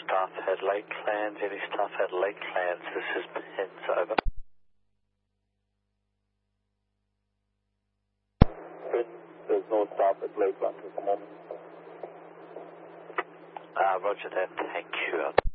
staff at Lakelands. Any staff at Lakelands? This is Pence, over. There's no staff at Lakelands at the moment. Roger that, thank you.